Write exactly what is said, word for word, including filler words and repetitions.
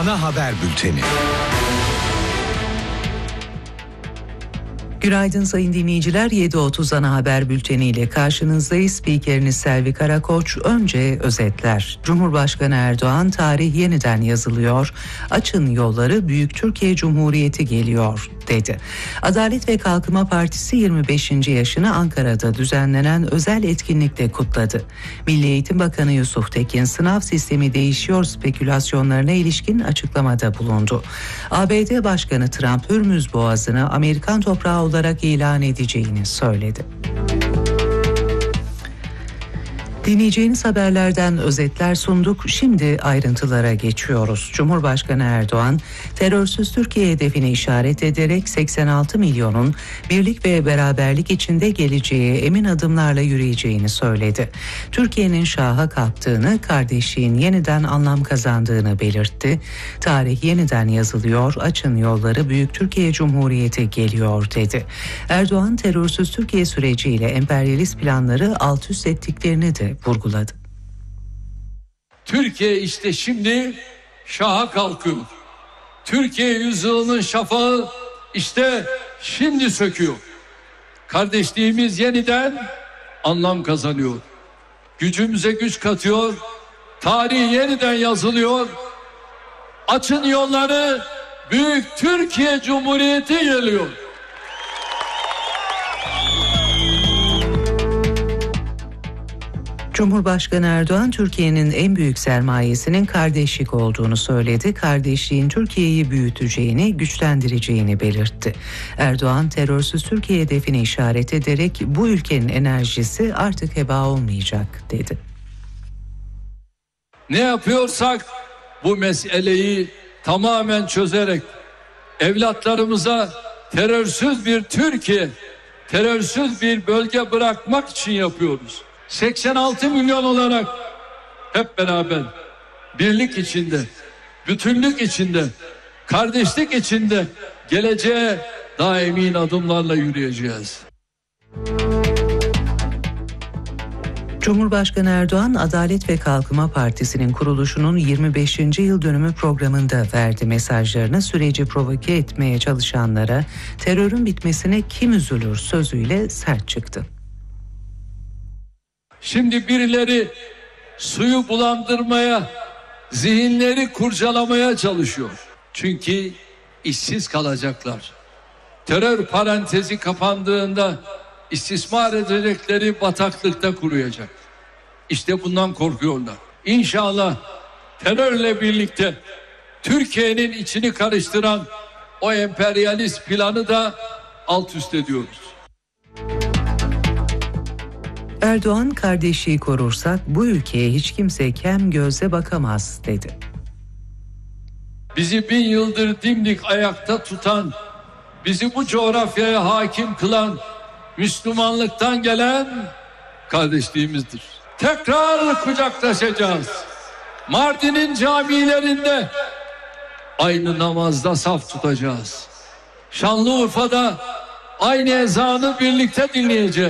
Ana Haber Bülteni. Günaydın sayın dinleyiciler. yedi otuz Ana Haber Bülteni ile karşınızdayız. Spikeriniz Selvi Karakoç. Önce özetler. Cumhurbaşkanı Erdoğan, tarih yeniden yazılıyor. Açın yolları, Büyük Türkiye Cumhuriyeti geliyor dedi. Adalet ve Kalkınma Partisi yirmi beşinci yaşını Ankara'da düzenlenen özel etkinlikle kutladı. Milli Eğitim Bakanı Yusuf Tekin, sınav sistemi değişiyor spekülasyonlarına ilişkin açıklamada bulundu. A B D Başkanı Trump, Hürmüz Boğazı'nı Amerikan toprağı olarak ilan edeceğini söyledi. Dinleyeceğiniz haberlerden özetler sunduk. Şimdi ayrıntılara geçiyoruz. Cumhurbaşkanı Erdoğan, terörsüz Türkiye hedefine işaret ederek seksen altı milyonun birlik ve beraberlik içinde geleceğe emin adımlarla yürüyeceğini söyledi. Türkiye'nin şaha kalktığını, kardeşliğin yeniden anlam kazandığını belirtti. Tarih yeniden yazılıyor, açın yolları, Büyük Türkiye Cumhuriyeti geliyor dedi. Erdoğan, terörsüz Türkiye süreciyle emperyalist planları alt üst ettiklerini de vurguladı. Türkiye işte şimdi şaha kalkıyor. Türkiye yüzyılının şafağı işte şimdi söküyor. Kardeşliğimiz yeniden anlam kazanıyor. Gücümüze güç katıyor. Tarih yeniden yazılıyor. Açın yolları, Büyük Türkiye Cumhuriyeti geliyor. Cumhurbaşkanı Erdoğan, Türkiye'nin en büyük sermayesinin kardeşlik olduğunu söyledi. Kardeşliğin Türkiye'yi büyüteceğini, güçlendireceğini belirtti. Erdoğan, terörsüz Türkiye hedefine işaret ederek bu ülkenin enerjisi artık heba olmayacak dedi. Ne yapıyorsak bu meseleyi tamamen çözerek evlatlarımıza terörsüz bir Türkiye, terörsüz bir bölge bırakmak için yapıyoruz. seksen altı milyon olarak hep beraber birlik içinde, bütünlük içinde, kardeşlik içinde geleceğe daha emin adımlarla yürüyeceğiz. Cumhurbaşkanı Erdoğan, Adalet ve Kalkınma Partisi'nin kuruluşunun yirmi beşinci yıl dönümü programında verdi mesajlarını. Süreci provoke etmeye çalışanlara terörün bitmesine kim üzülür sözüyle sert çıktı. Şimdi birileri suyu bulandırmaya, zihinleri kurcalamaya çalışıyor. Çünkü işsiz kalacaklar. Terör parantezi kapandığında istismar edecekleri bataklıkta kuruyacak. İşte bundan korkuyorlar. İnşallah terörle birlikte Türkiye'nin içini karıştıran o emperyalist planı da alt üst ediyoruz. Erdoğan, kardeşliği korursak bu ülkeye hiç kimse kem gözle bakamaz dedi. Bizi bin yıldır dimdik ayakta tutan, bizi bu coğrafyaya hakim kılan Müslümanlıktan gelen kardeşliğimizdir. Tekrar kucaklaşacağız. Mardin'in camilerinde aynı namazda saf tutacağız. Şanlıurfa'da aynı ezanı birlikte dinleyeceğiz.